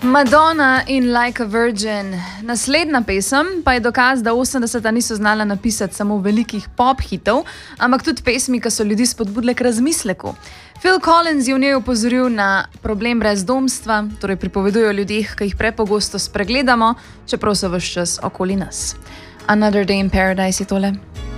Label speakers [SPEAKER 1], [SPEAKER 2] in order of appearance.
[SPEAKER 1] Madonna in Like a Virgin. Naslednja pesem pa je dokaz, da 80-ta niso znala napisati samo velikih pop-hitov, ampak tudi pesmi, ki so ljudi spodbudile k razmisleku. Phil Collins je v njej opozoril na problem brezdomstva, torej pripoveduje o ljudeh, ki jih prepogosto spregledamo, čeprav so ves čas okoli nas. Another Day in Paradise je tole.